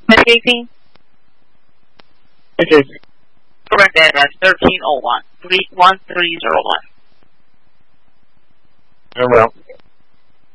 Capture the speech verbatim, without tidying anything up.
eighteen? This is Correct address, thirteen oh one, three one three zero one. very well.